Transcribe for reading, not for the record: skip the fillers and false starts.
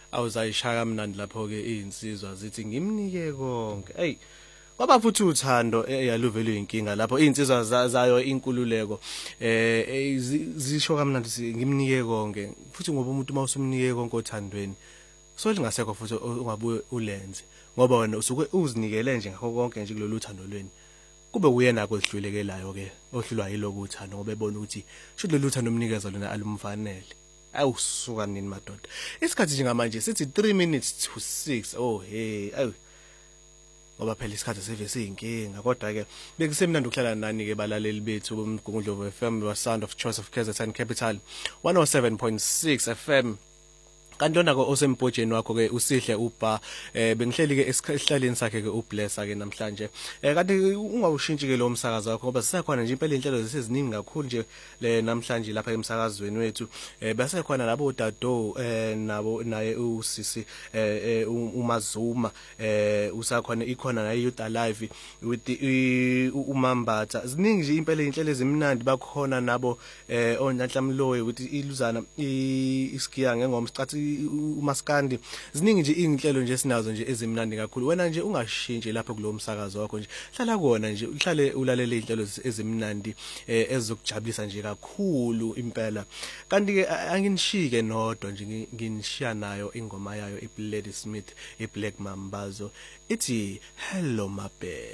awuzayishaya kamnandi lapho ke izinsizwa zithi ngimnike konke. Hey, kwaba futhi uthando yaluvelwe inkinga lapho izinsizwa zayo inkululeko zisho kamnandi ngimnike konke futhi ngoba umuntu mawusumnike konke othandweni so lingasekho futhi ungabuye ulenze ngoba wena usuke uzinikele nje ngakho konke nje kulolu thando lweni. Kube uyena kodlulekelayo ke ohlulwa yiloko uthando ngoba ebona ukuthi shothi lolu thando omnikeza lona alumfanele. Awusuka nini madoda. Isikhathi njengamanje sithi 3 minutes to 6. Oh hey, awu. Ngoba phela isikhathi seve siyinkinga kodwa ke bekusemnandi ukuhlala nani ke balaleli bethu bomgungundlovu FM wa Sound of Choice of KZN Capital 107.6 FM. Kantona ko osembhojeni wakho ke usihle uba bengihleli ke esihlaleni sakhe ke ublessa ke namhlanje kanti ungawushintshi ke lo msakazo wakho ngoba sisekhona nje impela inhlelo zeseziningi kakhulu nje le namhlanje lapha emsakazweni wethu bese khona labo dado nabo naye usisi uMazuma usakhona ikhona naye Youth Alive with uMambatha ziningi nje impela inhlelo ezimnandi bakhona nabo onhlanhlamloyi with iluzana iskiya ngengomscathi uMaskandi ziningi nje inhlelo nje sinazo nje ezimnandi kakhulu wena nje ungashintshi lapha kulo msakazo wakho nje hlala kuona nje uhlale ulalele inhlelo ezimnandi ezokujabulisa nje kakhulu impela kanti ke anginishike nodwa nje nginishiya nayo ingoma yayo iBlady Smith iBlack Mambazo ithi hello mabe